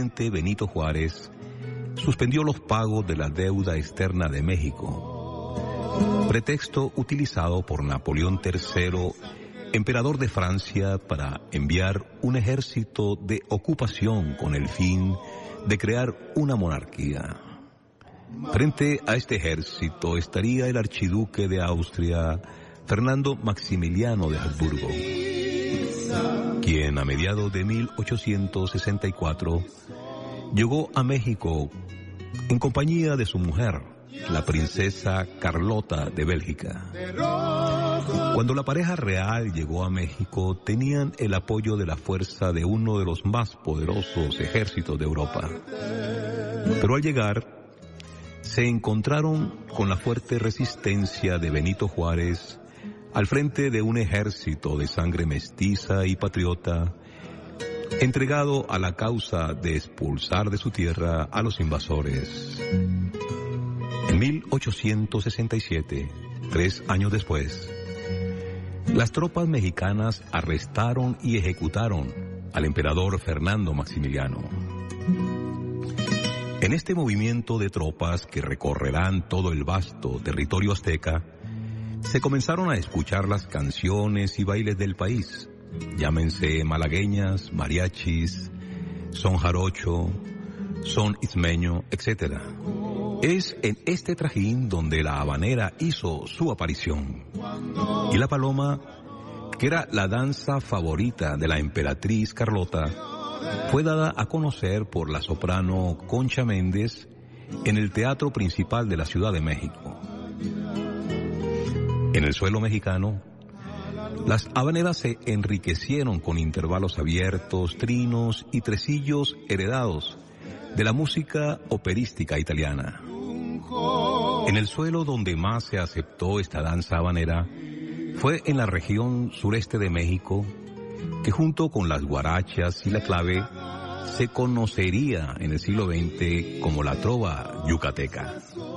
presidente Benito Juárez suspendió los pagos de la deuda externa de México, pretexto utilizado por Napoleón III, emperador de Francia, para enviar un ejército de ocupación con el fin de crear una monarquía. Frente a este ejército estaría el archiduque de Austria, Fernando Maximiliano de Habsburgo, quien a mediados de 1864 llegó a México en compañía de su mujer, la princesa Carlota de Bélgica. Cuando la pareja real llegó a México, tenían el apoyo de la fuerza de uno de los más poderosos ejércitos de Europa. Pero al llegar, se encontraron con la fuerte resistencia de Benito Juárez al frente de un ejército de sangre mestiza y patriota, entregado a la causa de expulsar de su tierra a los invasores. En 1867, 3 años después, las tropas mexicanas arrestaron y ejecutaron al emperador Fernando Maximiliano. En este movimiento de tropas que recorrerán todo el vasto territorio azteca, se comenzaron a escuchar las canciones y bailes del país, llámense malagueñas, mariachis, son jarocho, son ismeño, etc. Es en este trajín donde la habanera hizo su aparición. Y la paloma, que era la danza favorita de la emperatriz Carlota, fue dada a conocer por la soprano Concha Méndez en el Teatro Principal de la Ciudad de México. En el suelo mexicano, las habaneras se enriquecieron con intervalos abiertos, trinos y tresillos heredados de la música operística italiana. En el suelo donde más se aceptó esta danza habanera fue en la región sureste de México, que junto con las guarachas y la clave se conocería en el siglo XX como la trova yucateca.